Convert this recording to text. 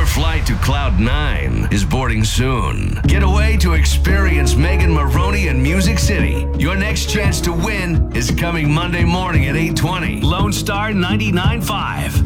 Your flight to Cloud 9 is boarding soon. Get away to experience Megan Maroney in Music City. Your next chance to win is coming Monday morning at 8:20. Lone Star 99.5.